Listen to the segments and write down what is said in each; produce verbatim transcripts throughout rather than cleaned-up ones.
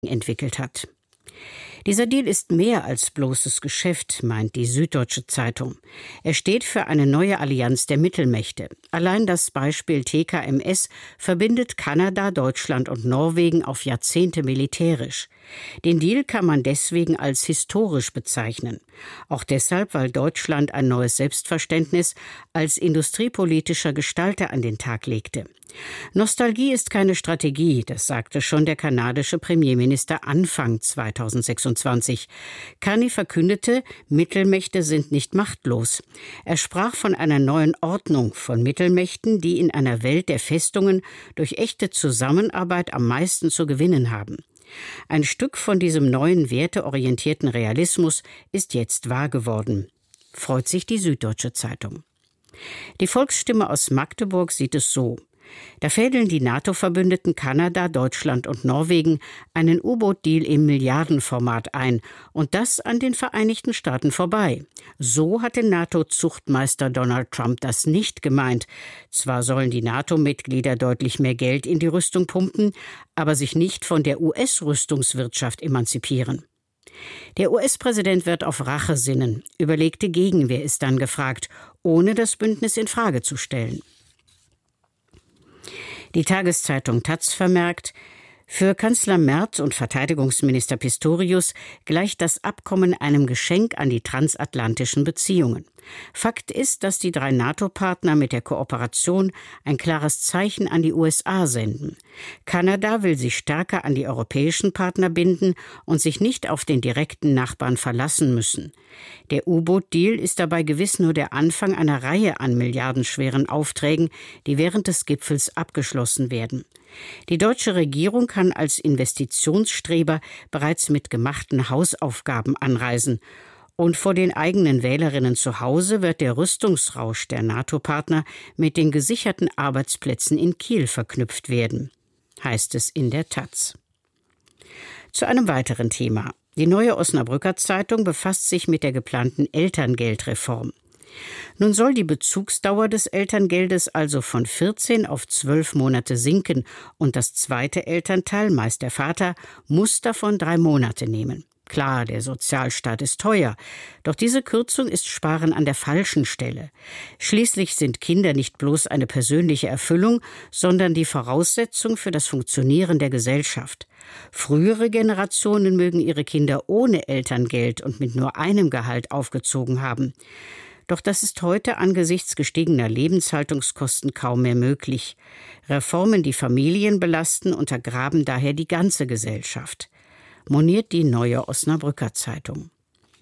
entwickelt hat. Dieser Deal ist mehr als bloßes Geschäft, meint die Süddeutsche Zeitung. Er steht für eine neue Allianz der Mittelmächte. Allein das Beispiel T K M S verbindet Kanada, Deutschland und Norwegen auf Jahrzehnte militärisch. Den Deal kann man deswegen als historisch bezeichnen. Auch deshalb, weil Deutschland ein neues Selbstverständnis als industriepolitischer Gestalter an den Tag legte. Nostalgie ist keine Strategie, das sagte schon der kanadische Premierminister Anfang zweitausendsechsundzwanzig. Carney verkündete, Mittelmächte sind nicht machtlos. Er sprach von einer neuen Ordnung von Mittelmächten, die in einer Welt der Festungen durch echte Zusammenarbeit am meisten zu gewinnen haben. Ein Stück von diesem neuen werteorientierten Realismus ist jetzt wahr geworden. Freut sich die Süddeutsche Zeitung. Die Volksstimme aus Magdeburg sieht es so. Da fädeln die NATO-Verbündeten Kanada, Deutschland und Norwegen einen U-Boot-Deal im Milliardenformat ein und das an den Vereinigten Staaten vorbei. So hatte NATO-Zuchtmeister Donald Trump das nicht gemeint. Zwar sollen die NATO-Mitglieder deutlich mehr Geld in die Rüstung pumpen, aber sich nicht von der U S-Rüstungswirtschaft emanzipieren. Der U S-Präsident wird auf Rache sinnen. Überlegte Gegenwehr ist dann gefragt, ohne das Bündnis in Frage zu stellen. Die Tageszeitung Taz vermerkt, für Kanzler Merz und Verteidigungsminister Pistorius gleicht das Abkommen einem Geschenk an die transatlantischen Beziehungen. Fakt ist, dass die drei NATO-Partner mit der Kooperation ein klares Zeichen an die U S A senden. Kanada will sich stärker an die europäischen Partner binden und sich nicht auf den direkten Nachbarn verlassen müssen. Der U-Boot-Deal ist dabei gewiss nur der Anfang einer Reihe an milliardenschweren Aufträgen, die während des Gipfels abgeschlossen werden. Die deutsche Regierung kann als Investitionsstreber bereits mit gemachten Hausaufgaben anreisen. Und vor den eigenen Wählerinnen zu Hause wird der Rüstungsrausch der NATO-Partner mit den gesicherten Arbeitsplätzen in Kiel verknüpft werden, heißt es in der Taz. Zu einem weiteren Thema. Die Neue Osnabrücker Zeitung befasst sich mit der geplanten Elterngeldreform. Nun soll die Bezugsdauer des Elterngeldes also von vierzehn auf zwölf Monate sinken und das zweite Elternteil, meist der Vater, muss davon drei Monate nehmen. Klar, der Sozialstaat ist teuer, doch diese Kürzung ist Sparen an der falschen Stelle. Schließlich sind Kinder nicht bloß eine persönliche Erfüllung, sondern die Voraussetzung für das Funktionieren der Gesellschaft. Frühere Generationen mögen ihre Kinder ohne Elterngeld und mit nur einem Gehalt aufgezogen haben. Doch das ist heute angesichts gestiegener Lebenshaltungskosten kaum mehr möglich. Reformen, die Familien belasten, untergraben daher die ganze Gesellschaft, moniert die Neue Osnabrücker Zeitung.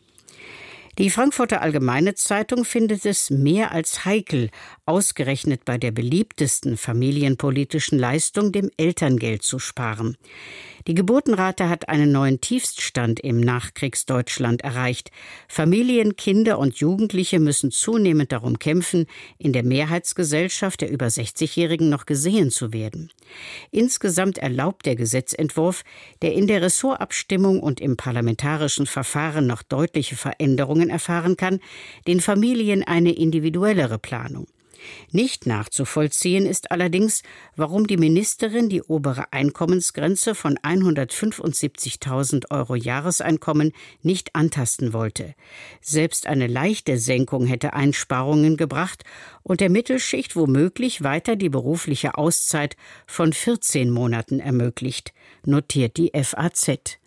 Die Frankfurter Allgemeine Zeitung findet es mehr als heikel, ausgerechnet bei der beliebtesten familienpolitischen Leistung, dem Elterngeld, zu sparen. Die Geburtenrate hat einen neuen Tiefststand im Nachkriegsdeutschland erreicht. Familien, Kinder und Jugendliche müssen zunehmend darum kämpfen, in der Mehrheitsgesellschaft der über sechzigjährigen noch gesehen zu werden. Insgesamt erlaubt der Gesetzentwurf, der in der Ressortabstimmung und im parlamentarischen Verfahren noch deutliche Veränderungen erfahren kann, den Familien eine individuellere Planung. Nicht nachzuvollziehen ist allerdings, warum die Ministerin die obere Einkommensgrenze von hundertfünfundsiebzigtausend Euro Jahreseinkommen nicht antasten wollte. Selbst eine leichte Senkung hätte Einsparungen gebracht und der Mittelschicht womöglich weiter die berufliche Auszeit von vierzehn Monaten ermöglicht, notiert die F A Z.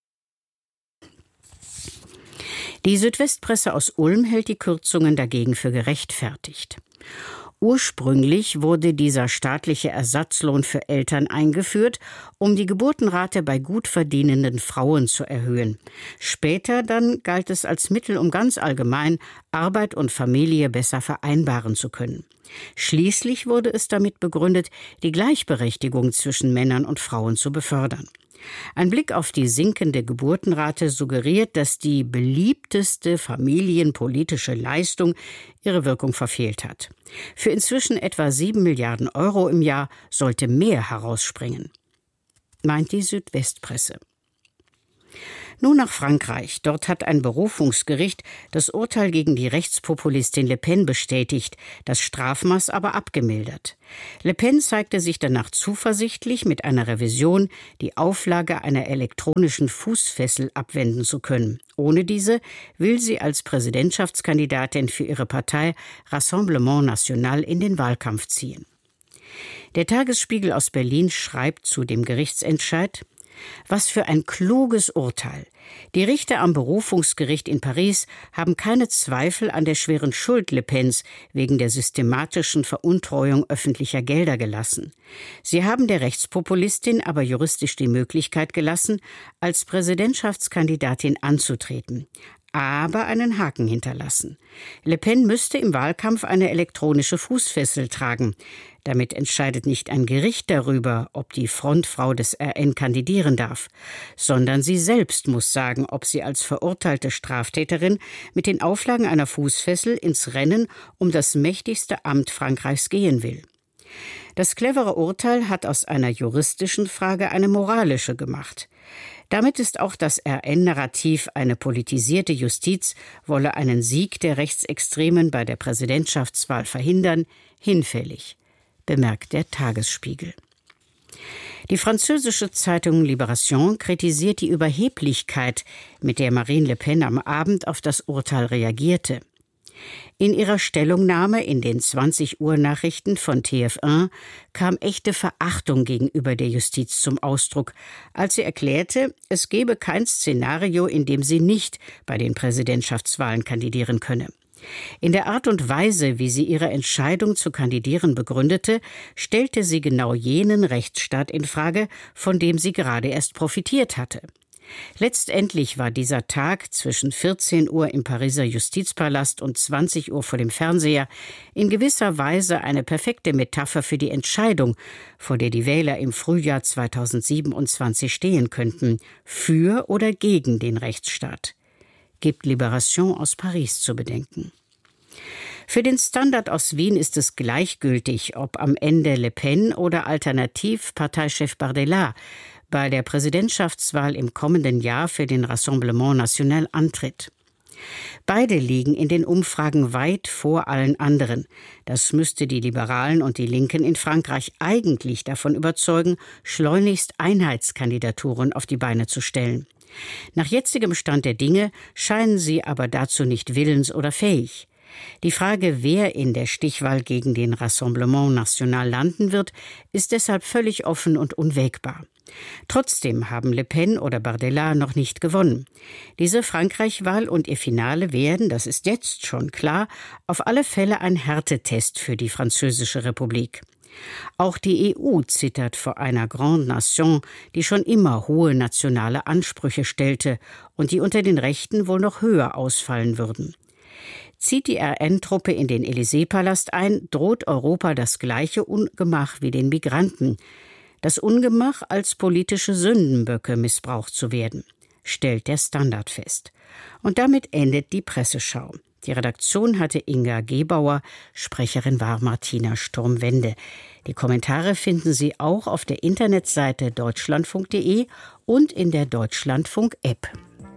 Die Südwestpresse aus Ulm hält die Kürzungen dagegen für gerechtfertigt. Ursprünglich wurde dieser staatliche Ersatzlohn für Eltern eingeführt, um die Geburtenrate bei gut verdienenden Frauen zu erhöhen. Später dann galt es als Mittel, um ganz allgemein Arbeit und Familie besser vereinbaren zu können. Schließlich wurde es damit begründet, die Gleichberechtigung zwischen Männern und Frauen zu befördern. Ein Blick auf die sinkende Geburtenrate suggeriert, dass die beliebteste familienpolitische Leistung ihre Wirkung verfehlt hat. Für inzwischen etwa sieben Milliarden Euro im Jahr sollte mehr herausspringen, meint die Südwestpresse. Nun nach Frankreich. Dort hat ein Berufungsgericht das Urteil gegen die Rechtspopulistin Le Pen bestätigt, das Strafmaß aber abgemildert. Le Pen zeigte sich danach zuversichtlich, mit einer Revision die Auflage einer elektronischen Fußfessel abwenden zu können. Ohne diese will sie als Präsidentschaftskandidatin für ihre Partei Rassemblement National in den Wahlkampf ziehen. Der Tagesspiegel aus Berlin schreibt zu dem Gerichtsentscheid: Was für ein kluges Urteil. Die Richter am Berufungsgericht in Paris haben keine Zweifel an der schweren Schuld Le Pens wegen der systematischen Veruntreuung öffentlicher Gelder gelassen. Sie haben der Rechtspopulistin aber juristisch die Möglichkeit gelassen, als Präsidentschaftskandidatin anzutreten, aber einen Haken hinterlassen. Le Pen müsste im Wahlkampf eine elektronische Fußfessel tragen. Damit entscheidet nicht ein Gericht darüber, ob die Frontfrau des R N kandidieren darf, sondern sie selbst muss sagen, ob sie als verurteilte Straftäterin mit den Auflagen einer Fußfessel ins Rennen um das mächtigste Amt Frankreichs gehen will. Das clevere Urteil hat aus einer juristischen Frage eine moralische gemacht. Damit ist auch das R N-Narrativ, eine politisierte Justiz wolle einen Sieg der Rechtsextremen bei der Präsidentschaftswahl verhindern, hinfällig, bemerkt der Tagesspiegel. Die französische Zeitung Libération kritisiert die Überheblichkeit, mit der Marine Le Pen am Abend auf das Urteil reagierte. In ihrer Stellungnahme in den zwanzig Uhr Nachrichten von T F eins kam echte Verachtung gegenüber der Justiz zum Ausdruck, als sie erklärte, es gebe kein Szenario, in dem sie nicht bei den Präsidentschaftswahlen kandidieren könne. In der Art und Weise, wie sie ihre Entscheidung zu kandidieren begründete, stellte sie genau jenen Rechtsstaat in Frage, von dem sie gerade erst profitiert hatte. Letztendlich war dieser Tag zwischen vierzehn Uhr im Pariser Justizpalast und zwanzig Uhr vor dem Fernseher in gewisser Weise eine perfekte Metapher für die Entscheidung, vor der die Wähler im Frühjahr zweitausendsiebenundzwanzig stehen könnten, für oder gegen den Rechtsstaat. Gibt Libération aus Paris zu bedenken. Für den Standard aus Wien ist es gleichgültig, ob am Ende Le Pen oder alternativ Parteichef Bardella bei der Präsidentschaftswahl im kommenden Jahr für den Rassemblement National antritt. Beide liegen in den Umfragen weit vor allen anderen. Das müsste die Liberalen und die Linken in Frankreich eigentlich davon überzeugen, schleunigst Einheitskandidaturen auf die Beine zu stellen. Nach jetzigem Stand der Dinge scheinen sie aber dazu nicht willens oder fähig. Die Frage, wer in der Stichwahl gegen den Rassemblement National landen wird, ist deshalb völlig offen und unwägbar. Trotzdem haben Le Pen oder Bardella noch nicht gewonnen. Diese Frankreich-Wahl und ihr Finale werden, das ist jetzt schon klar, auf alle Fälle ein Härtetest für die Französische Republik. Auch die E U zittert vor einer Grande Nation, die schon immer hohe nationale Ansprüche stellte und die unter den Rechten wohl noch höher ausfallen würden. Zieht die R N-Truppe in den Élysée-Palast ein, droht Europa das gleiche Ungemach wie den Migranten. Das Ungemach als politische Sündenböcke missbraucht zu werden, stellt der Standard fest. Und damit endet die Presseschau. Die Redaktion hatte Inga Gebauer, Sprecherin war Martina Sturm-Wende. Die Kommentare finden Sie auch auf der Internetseite deutschlandfunk punkt de und in der Deutschlandfunk-App.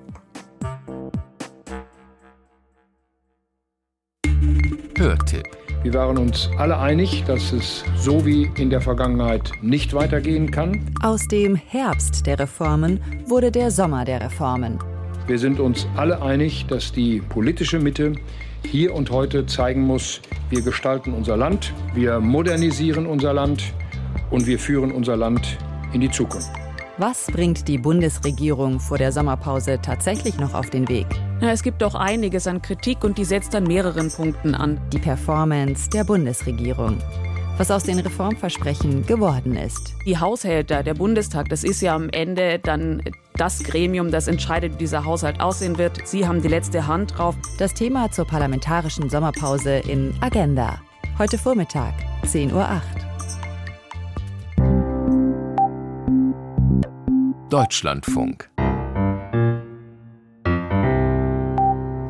Hörtipp. Wir waren uns alle einig, dass es so wie in der Vergangenheit nicht weitergehen kann. Aus dem Herbst der Reformen wurde der Sommer der Reformen. Wir sind uns alle einig, dass die politische Mitte hier und heute zeigen muss, wir gestalten unser Land, wir modernisieren unser Land und wir führen unser Land in die Zukunft. Was bringt die Bundesregierung vor der Sommerpause tatsächlich noch auf den Weg? Ja, es gibt doch einiges an Kritik und die setzt an mehreren Punkten an. Die Performance der Bundesregierung. Was aus den Reformversprechen geworden ist. Die Haushälter, der Bundestag, das ist ja am Ende dann das Gremium, das entscheidet, wie dieser Haushalt aussehen wird. Sie haben die letzte Hand drauf. Das Thema zur parlamentarischen Sommerpause in Agenda. Heute Vormittag, zehn Uhr acht. Deutschlandfunk.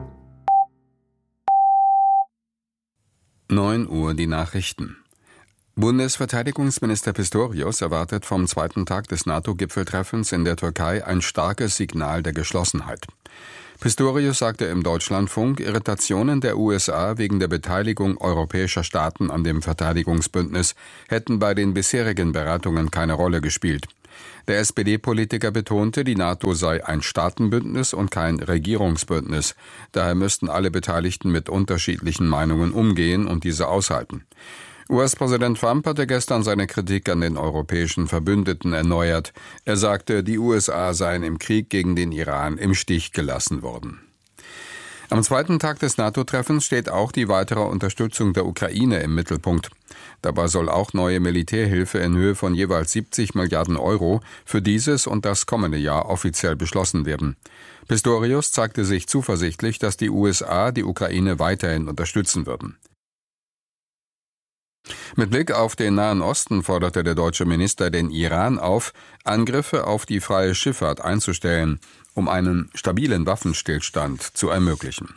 neun Uhr die Nachrichten. Bundesverteidigungsminister Pistorius erwartet vom zweiten Tag des NATO-Gipfeltreffens in der Türkei ein starkes Signal der Geschlossenheit. Pistorius sagte im Deutschlandfunk, Irritationen der U S A wegen der Beteiligung europäischer Staaten an dem Verteidigungsbündnis hätten bei den bisherigen Beratungen keine Rolle gespielt. Der S P D-Politiker betonte, die NATO sei ein Staatenbündnis und kein Regierungsbündnis. Daher müssten alle Beteiligten mit unterschiedlichen Meinungen umgehen und diese aushalten. U S-Präsident Trump hatte gestern seine Kritik an den europäischen Verbündeten erneuert. Er sagte, die U S A seien im Krieg gegen den Iran im Stich gelassen worden. Am zweiten Tag des NATO-Treffens steht auch die weitere Unterstützung der Ukraine im Mittelpunkt. Dabei soll auch neue Militärhilfe in Höhe von jeweils siebzig Milliarden Euro für dieses und das kommende Jahr offiziell beschlossen werden. Pistorius zeigte sich zuversichtlich, dass die U S A die Ukraine weiterhin unterstützen würden. Mit Blick auf den Nahen Osten forderte der deutsche Minister den Iran auf, Angriffe auf die freie Schifffahrt einzustellen, um einen stabilen Waffenstillstand zu ermöglichen.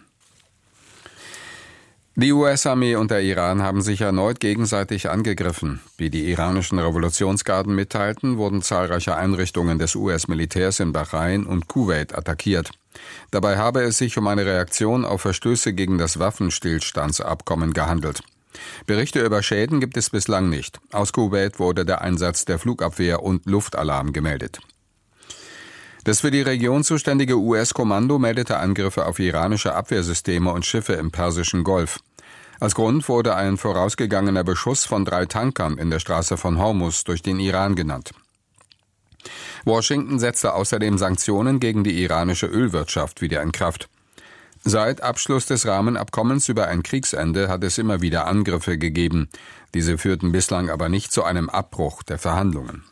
Die U S-Armee und der Iran haben sich erneut gegenseitig angegriffen. Wie die iranischen Revolutionsgarden mitteilten, wurden zahlreiche Einrichtungen des U S-Militärs in Bahrain und Kuwait attackiert. Dabei habe es sich um eine Reaktion auf Verstöße gegen das Waffenstillstandsabkommen gehandelt. Berichte über Schäden gibt es bislang nicht. Aus Kuwait wurde der Einsatz der Flugabwehr und Luftalarm gemeldet. Das für die Region zuständige U S-Kommando meldete Angriffe auf iranische Abwehrsysteme und Schiffe im Persischen Golf. Als Grund wurde ein vorausgegangener Beschuss von drei Tankern in der Straße von Hormuz durch den Iran genannt. Washington setzte außerdem Sanktionen gegen die iranische Ölwirtschaft wieder in Kraft. Seit Abschluss des Rahmenabkommens über ein Kriegsende hat es immer wieder Angriffe gegeben. Diese führten bislang aber nicht zu einem Abbruch der Verhandlungen.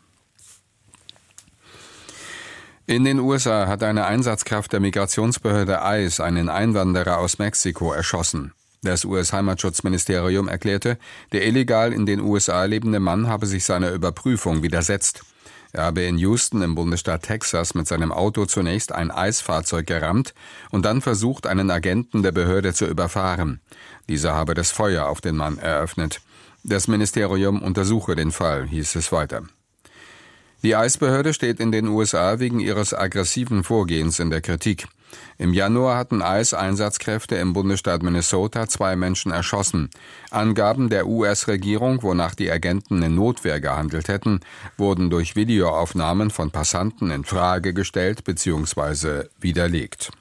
In den U S A hat eine Einsatzkraft der Migrationsbehörde ICE einen Einwanderer aus Mexiko erschossen. Das U S-Heimatschutzministerium erklärte, der illegal in den U S A lebende Mann habe sich seiner Überprüfung widersetzt. Er habe in Houston im Bundesstaat Texas mit seinem Auto zunächst ein ICE-Fahrzeug gerammt und dann versucht, einen Agenten der Behörde zu überfahren. Dieser habe das Feuer auf den Mann eröffnet. Das Ministerium untersuche den Fall, hieß es weiter. Die ICE-Behörde steht in den U S A wegen ihres aggressiven Vorgehens in der Kritik. Im Januar hatten ICE-Einsatzkräfte im Bundesstaat Minnesota zwei Menschen erschossen. Angaben der U S-Regierung, wonach die Agenten in Notwehr gehandelt hätten, wurden durch Videoaufnahmen von Passanten in Frage gestellt bzw. widerlegt.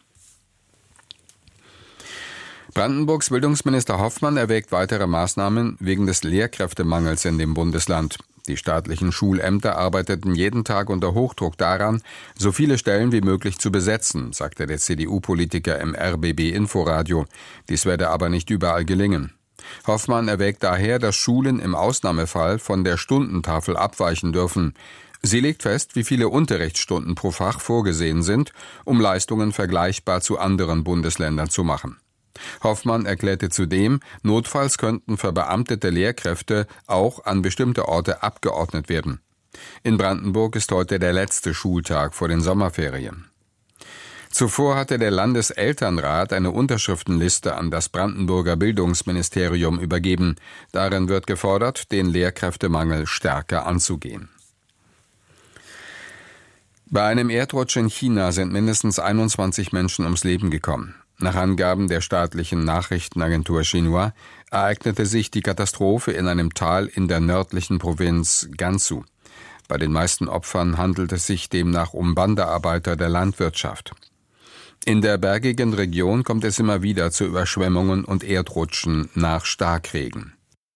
Brandenburgs Bildungsminister Hoffmann erwägt weitere Maßnahmen wegen des Lehrkräftemangels in dem Bundesland. Die staatlichen Schulämter arbeiteten jeden Tag unter Hochdruck daran, so viele Stellen wie möglich zu besetzen, sagte der C D U-Politiker im R B B-Inforadio. Dies werde aber nicht überall gelingen. Hoffmann erwägt daher, dass Schulen im Ausnahmefall von der Stundentafel abweichen dürfen. Sie legt fest, wie viele Unterrichtsstunden pro Fach vorgesehen sind, um Leistungen vergleichbar zu anderen Bundesländern zu machen. Hoffmann erklärte zudem, notfalls könnten verbeamtete Lehrkräfte auch an bestimmte Orte abgeordnet werden. In Brandenburg ist heute der letzte Schultag vor den Sommerferien. Zuvor hatte der Landeselternrat eine Unterschriftenliste an das Brandenburger Bildungsministerium übergeben. Darin wird gefordert, den Lehrkräftemangel stärker anzugehen. Bei einem Erdrutsch in China sind mindestens einundzwanzig Menschen ums Leben gekommen. Nach Angaben der staatlichen Nachrichtenagentur Xinhua ereignete sich die Katastrophe in einem Tal in der nördlichen Provinz Gansu. Bei den meisten Opfern handelt es sich demnach um Wanderarbeiter der Landwirtschaft. In der bergigen Region kommt es immer wieder zu Überschwemmungen und Erdrutschen nach Starkregen.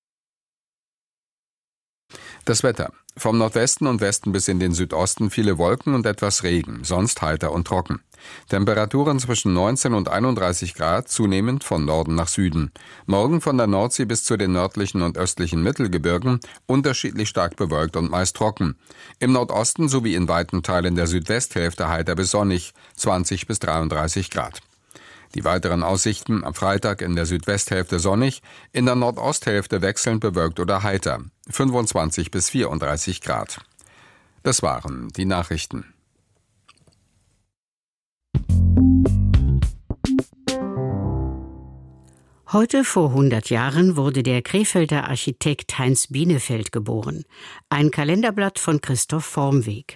Das Wetter. Vom Nordwesten und Westen bis in den Südosten viele Wolken und etwas Regen, sonst heiter und trocken. Temperaturen zwischen neunzehn und einunddreißig Grad, zunehmend von Norden nach Süden. Morgen von der Nordsee bis zu den nördlichen und östlichen Mittelgebirgen unterschiedlich stark bewölkt und meist trocken. Im Nordosten sowie in weiten Teilen der Südwesthälfte heiter bis sonnig, zwanzig bis dreiunddreißig Grad. Die weiteren Aussichten: am Freitag in der Südwesthälfte sonnig, in der Nordosthälfte wechselnd bewölkt oder heiter, fünfundzwanzig bis vierunddreißig Grad. Das waren die Nachrichten. Heute vor hundert Jahren wurde der Krefelder Architekt Heinz Bienefeld geboren. Ein Kalenderblatt von Christoph Vormweg.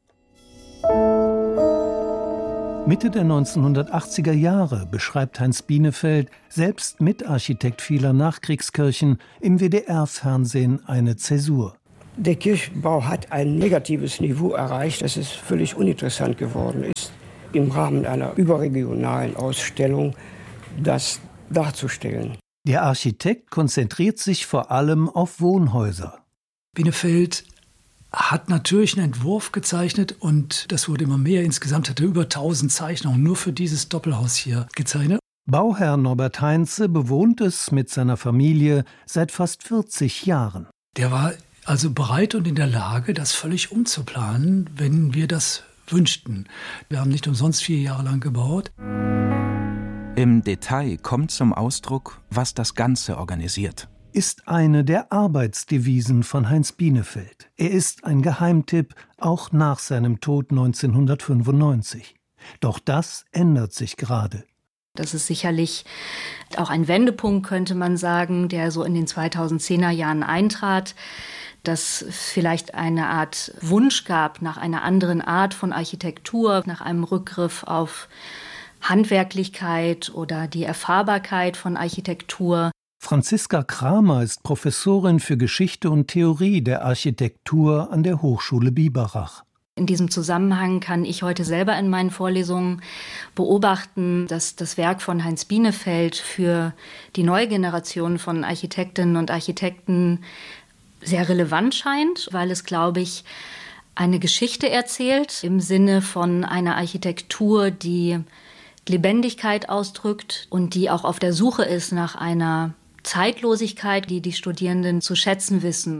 Mitte der neunzehnhundertachtziger Jahre beschreibt Heinz Bienefeld, selbst Mitarchitekt vieler Nachkriegskirchen, im W D R-Fernsehen eine Zäsur. Der Kirchenbau hat ein negatives Niveau erreicht, dass es völlig uninteressant geworden ist, im Rahmen einer überregionalen Ausstellung das darzustellen. Der Architekt konzentriert sich vor allem auf Wohnhäuser. Bienefeld hat natürlich einen Entwurf gezeichnet und das wurde immer mehr. Insgesamt hat er über tausend Zeichnungen nur für dieses Doppelhaus hier gezeichnet. Bauherr Norbert Heinze bewohnt es mit seiner Familie seit fast vierzig Jahren. Der war also bereit und in der Lage, das völlig umzuplanen, wenn wir das wünschten. Wir haben nicht umsonst vier Jahre lang gebaut. Im Detail kommt zum Ausdruck, was das Ganze organisiert. Ist eine der Arbeitsdevisen von Heinz Bienefeld. Er ist ein Geheimtipp, auch nach seinem Tod neunzehnhundertfünfundneunzig. Doch das ändert sich gerade. Das ist sicherlich auch ein Wendepunkt, könnte man sagen, der so in den zweitausendzehner Jahren eintrat, dass vielleicht eine Art Wunsch gab nach einer anderen Art von Architektur, nach einem Rückgriff auf Handwerklichkeit oder die Erfahrbarkeit von Architektur. Franziska Kramer ist Professorin für Geschichte und Theorie der Architektur an der Hochschule Biberach. In diesem Zusammenhang kann ich heute selber in meinen Vorlesungen beobachten, dass das Werk von Heinz Bienefeld für die neue Generation von Architektinnen und Architekten sehr relevant scheint, weil es, glaube ich, eine Geschichte erzählt im Sinne von einer Architektur, die Lebendigkeit ausdrückt und die auch auf der Suche ist nach einer Zeitlosigkeit, die die Studierenden zu schätzen wissen.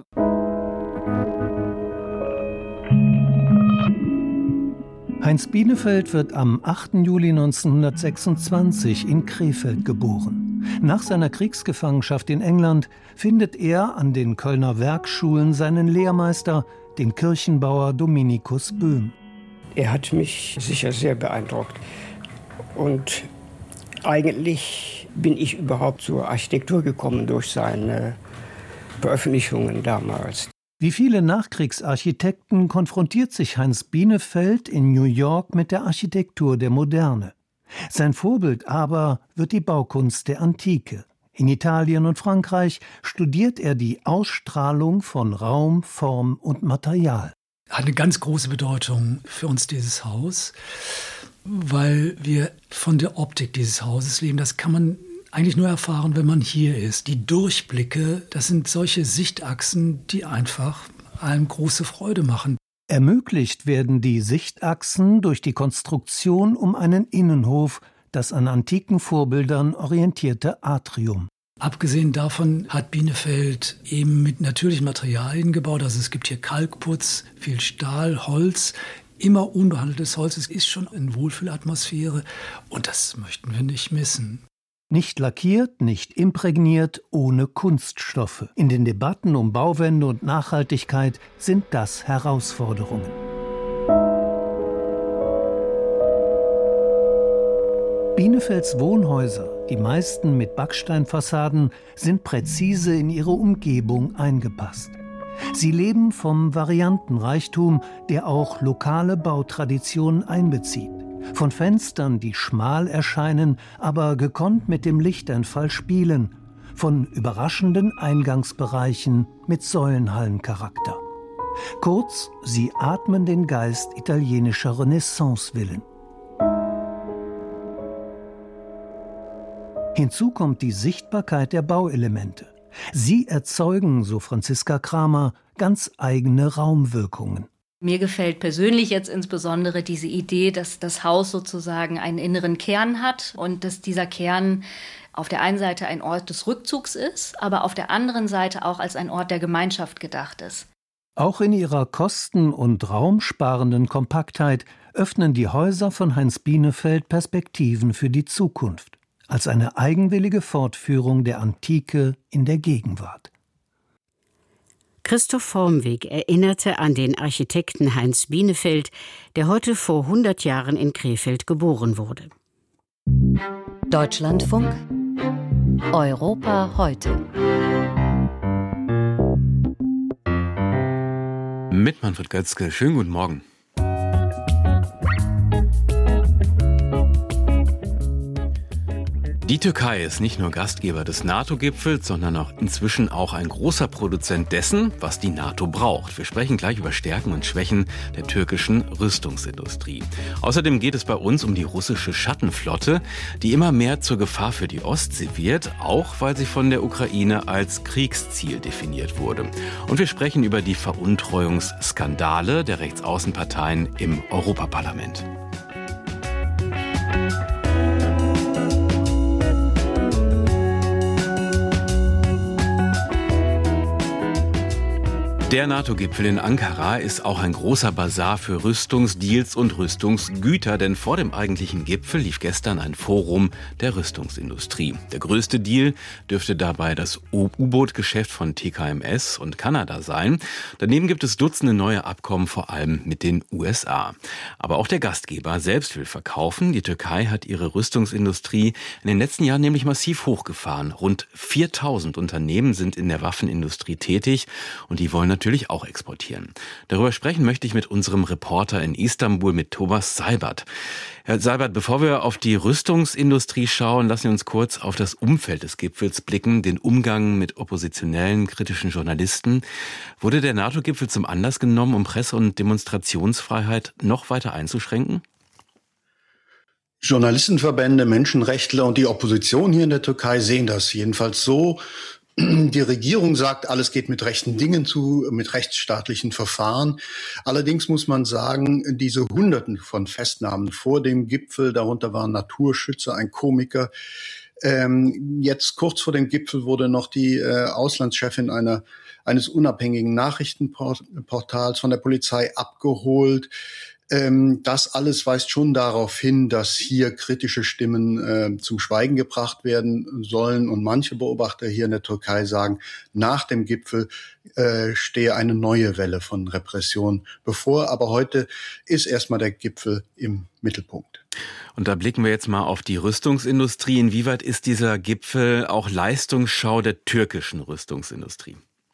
Heinz Bienefeld wird am achten Juli neunzehnhundertsechsundzwanzig in Krefeld geboren. Nach seiner Kriegsgefangenschaft in England findet er an den Kölner Werkschulen seinen Lehrmeister, den Kirchenbauer Dominikus Böhm. Er hat mich sicher sehr beeindruckt. Und eigentlich bin ich überhaupt zur Architektur gekommen durch seine Veröffentlichungen damals. Wie viele Nachkriegsarchitekten konfrontiert sich Heinz Bienefeld in New York mit der Architektur der Moderne. Sein Vorbild aber wird die Baukunst der Antike. In Italien und Frankreich studiert er die Ausstrahlung von Raum, Form und Material. Hat eine ganz große Bedeutung für uns dieses Haus, weil wir von der Optik dieses Hauses leben. Das kann man eigentlich nur erfahren, wenn man hier ist. Die Durchblicke, das sind solche Sichtachsen, die einfach einem große Freude machen. Ermöglicht werden die Sichtachsen durch die Konstruktion um einen Innenhof, das an antiken Vorbildern orientierte Atrium. Abgesehen davon hat Bienefeld eben mit natürlichen Materialien gebaut. Also es gibt hier Kalkputz, viel Stahl, Holz. Immer unbehandeltes Holz, es ist schon eine Wohlfühlatmosphäre und das möchten wir nicht missen. Nicht lackiert, nicht imprägniert, ohne Kunststoffe. In den Debatten um Bauwende und Nachhaltigkeit sind das Herausforderungen. Binefelds Wohnhäuser, die meisten mit Backsteinfassaden, sind präzise in ihre Umgebung eingepasst. Sie leben vom Variantenreichtum, der auch lokale Bautraditionen einbezieht. Von Fenstern, die schmal erscheinen, aber gekonnt mit dem Lichteinfall spielen. Von überraschenden Eingangsbereichen mit Säulenhallencharakter. Kurz, sie atmen den Geist italienischer Renaissance-Villen. Hinzu kommt die Sichtbarkeit der Bauelemente. Sie erzeugen, so Franziska Kramer, ganz eigene Raumwirkungen. Mir gefällt persönlich jetzt insbesondere diese Idee, dass das Haus sozusagen einen inneren Kern hat und dass dieser Kern auf der einen Seite ein Ort des Rückzugs ist, aber auf der anderen Seite auch als ein Ort der Gemeinschaft gedacht ist. Auch in ihrer kosten- und raumsparenden Kompaktheit öffnen die Häuser von Heinz Bienefeld Perspektiven für die Zukunft. Als eine eigenwillige Fortführung der Antike in der Gegenwart. Christoph Vormweg erinnerte an den Architekten Heinz Bienefeld, der heute vor hundert Jahren in Krefeld geboren wurde. Deutschlandfunk Europa heute. Mit Manfred Götzke. Schönen guten Morgen. Die Türkei ist nicht nur Gastgeber des NATO-Gipfels, sondern auch inzwischen auch ein großer Produzent dessen, was die NATO braucht. Wir sprechen gleich über Stärken und Schwächen der türkischen Rüstungsindustrie. Außerdem geht es bei uns um die russische Schattenflotte, die immer mehr zur Gefahr für die Ostsee wird, auch weil sie von der Ukraine als Kriegsziel definiert wurde. Und wir sprechen über die Veruntreuungsskandale der Rechtsaußenparteien im Europaparlament. Der NATO-Gipfel in Ankara ist auch ein großer Basar für Rüstungsdeals und Rüstungsgüter, denn vor dem eigentlichen Gipfel lief gestern ein Forum der Rüstungsindustrie. Der größte Deal dürfte dabei das U-Boot-Geschäft von T K M S und Kanada sein. Daneben gibt es Dutzende neue Abkommen, vor allem mit den U S A. Aber auch der Gastgeber selbst will verkaufen. Die Türkei hat ihre Rüstungsindustrie in den letzten Jahren nämlich massiv hochgefahren. Rund viertausend Unternehmen sind in der Waffenindustrie tätig und die wollen natürlich auch exportieren. Darüber sprechen möchte ich mit unserem Reporter in Istanbul, mit Thomas Seibert. Herr Seibert, bevor wir auf die Rüstungsindustrie schauen, lassen Sie uns kurz auf das Umfeld des Gipfels blicken, den Umgang mit oppositionellen, kritischen Journalisten. Wurde der NATO-Gipfel zum Anlass genommen, um Presse- und Demonstrationsfreiheit noch weiter einzuschränken? Journalistenverbände, Menschenrechtler und die Opposition hier in der Türkei sehen das jedenfalls so. Die Regierung sagt, alles geht mit rechten Dingen zu, mit rechtsstaatlichen Verfahren. Allerdings muss man sagen, diese Hunderten von Festnahmen vor dem Gipfel, darunter waren Naturschützer, ein Komiker. Ähm, jetzt kurz vor dem Gipfel wurde noch die äh, Auslandschefin einer, eines unabhängigen Nachrichtenportals von der Polizei abgeholt. Ähm, das alles weist schon darauf hin, dass hier kritische Stimmen äh, zum Schweigen gebracht werden sollen. Und manche Beobachter hier in der Türkei sagen, nach dem Gipfel äh, stehe eine neue Welle von Repression bevor. Aber heute ist erstmal der Gipfel im Mittelpunkt. Und da blicken wir jetzt mal auf die Rüstungsindustrie. Inwieweit ist dieser Gipfel auch Leistungsschau der türkischen Rüstungsindustrie?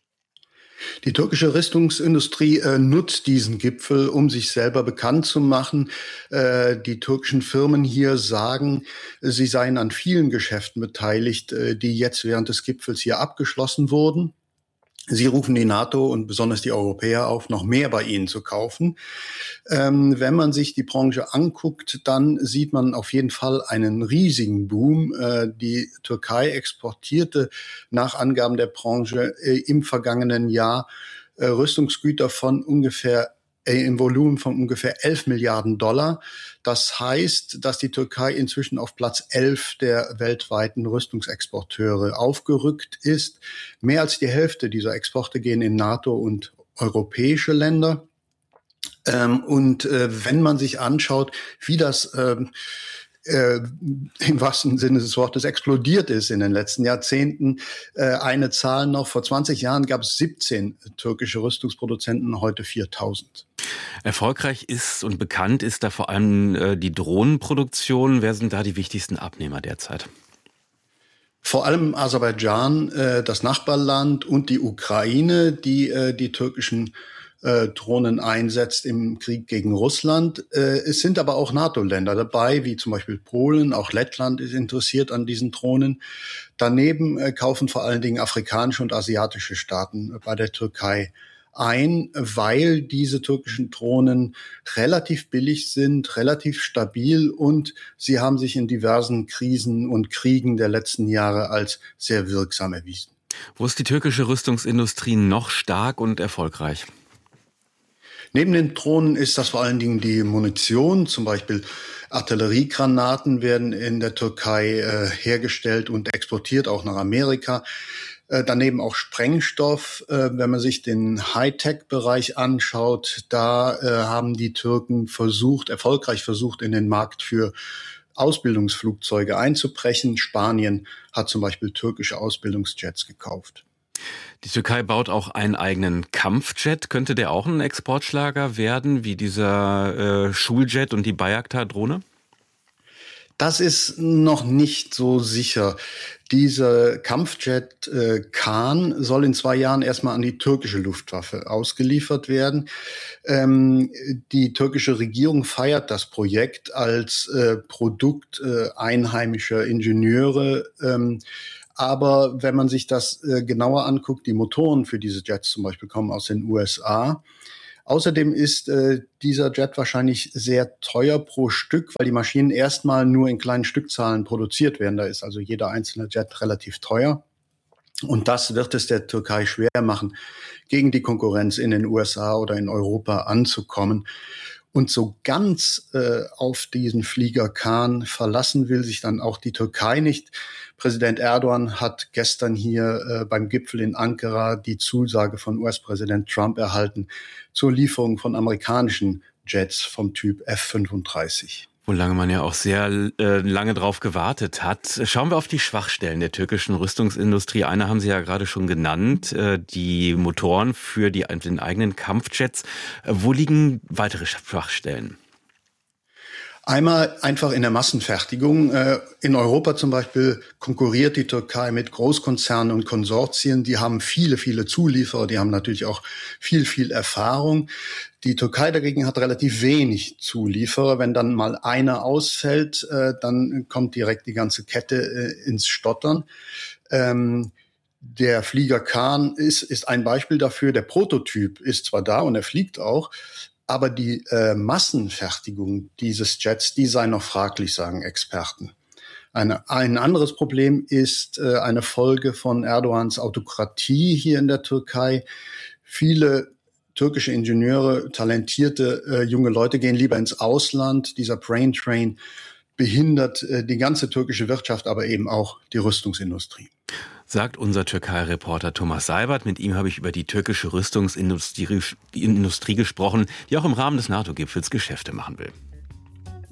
Die türkische Rüstungsindustrie äh, nutzt diesen Gipfel, um sich selber bekannt zu machen. Äh, die türkischen Firmen hier sagen, sie seien an vielen Geschäften beteiligt, äh, die jetzt während des Gipfels hier abgeschlossen wurden. Sie rufen die NATO und besonders die Europäer auf, noch mehr bei ihnen zu kaufen. Ähm, wenn man sich die Branche anguckt, dann sieht man auf jeden Fall einen riesigen Boom. Äh, die Türkei exportierte nach Angaben der Branche äh, im vergangenen Jahr äh, Rüstungsgüter von ungefähr äh, im Volumen von ungefähr elf Milliarden Dollar. Das heißt, dass die Türkei inzwischen auf Platz elf der weltweiten Rüstungsexporteure aufgerückt ist. Mehr als die Hälfte dieser Exporte gehen in NATO und europäische Länder. Ähm, und äh, wenn man sich anschaut, wie das ähm, äh, im wahrsten Sinne des Wortes explodiert ist in den letzten Jahrzehnten, äh, eine Zahl noch, vor zwanzig Jahren gab es siebzehn türkische Rüstungsproduzenten, heute viertausend. Erfolgreich ist und bekannt ist da vor allem äh, die Drohnenproduktion. Wer sind da die wichtigsten Abnehmer derzeit? Vor allem Aserbaidschan, äh, das Nachbarland, und die Ukraine, die äh, die türkischen äh, Drohnen einsetzt im Krieg gegen Russland. Äh, es sind aber auch NATO-Länder dabei, wie zum Beispiel Polen. Auch Lettland ist interessiert an diesen Drohnen. Daneben äh, kaufen vor allen Dingen afrikanische und asiatische Staaten äh, bei der Türkei ein, weil diese türkischen Drohnen relativ billig sind, relativ stabil, und sie haben sich in diversen Krisen und Kriegen der letzten Jahre als sehr wirksam erwiesen. Wo ist die türkische Rüstungsindustrie noch stark und erfolgreich? Neben den Drohnen ist das vor allen Dingen die Munition, zum Beispiel Artilleriegranaten werden in der Türkei äh, hergestellt und exportiert, auch nach Amerika. Äh, daneben auch Sprengstoff. Äh, wenn man sich den Hightech-Bereich anschaut, da äh, haben die Türken versucht, erfolgreich versucht, in den Markt für Ausbildungsflugzeuge einzubrechen. Spanien hat zum Beispiel türkische Ausbildungsjets gekauft. Die Türkei baut auch einen eigenen Kampfjet. Könnte der auch ein Exportschlager werden, wie dieser äh, Schuljet und die Bayraktar-Drohne? Das ist noch nicht so sicher. Dieser Kampfjet äh, Kaan soll in zwei Jahren erstmal an die türkische Luftwaffe ausgeliefert werden. Ähm, die türkische Regierung feiert das Projekt als äh, Produkt äh, einheimischer Ingenieure. Ähm, aber wenn man sich das äh, genauer anguckt, die Motoren für diese Jets zum Beispiel kommen aus den U S A. Außerdem ist äh, dieser Jet wahrscheinlich sehr teuer pro Stück, weil die Maschinen erstmal nur in kleinen Stückzahlen produziert werden. Da ist also jeder einzelne Jet relativ teuer. Und das wird es der Türkei schwer machen, gegen die Konkurrenz in den U S A oder in Europa anzukommen. Und so ganz äh, auf diesen Flieger Kaan verlassen will sich dann auch die Türkei nicht. Präsident Erdogan hat gestern hier äh, beim Gipfel in Ankara die Zusage von U S-Präsident Trump erhalten zur Lieferung von amerikanischen Jets vom Typ F fünfunddreißig. Wo lange man ja auch sehr äh, lange drauf gewartet hat. Schauen wir auf die Schwachstellen der türkischen Rüstungsindustrie. Eine haben Sie ja gerade schon genannt, äh, die Motoren für die, den eigenen Kampfjets. Äh, wo liegen weitere Schwachstellen? Einmal einfach in der Massenfertigung. In Europa zum Beispiel konkurriert die Türkei mit Großkonzernen und Konsortien. Die haben viele, viele Zulieferer. Die haben natürlich auch viel, viel Erfahrung. Die Türkei dagegen hat relativ wenig Zulieferer. Wenn dann mal einer ausfällt, dann kommt direkt die ganze Kette ins Stottern. Der Flieger Kaan ist, ist ein Beispiel dafür. Der Prototyp ist zwar da und er fliegt auch, aber die äh, Massenfertigung dieses Jets, die sei noch fraglich, sagen Experten. Eine, ein anderes Problem ist äh, eine Folge von Erdogans Autokratie hier in der Türkei. Viele türkische Ingenieure, talentierte äh, junge Leute gehen lieber ins Ausland. Dieser Brain Train behindert äh, die ganze türkische Wirtschaft, aber eben auch die Rüstungsindustrie. Sagt unser Türkei-Reporter Thomas Seibert. Mit ihm habe ich über die türkische Rüstungsindustrie Industrie gesprochen, die auch im Rahmen des NATO-Gipfels Geschäfte machen will.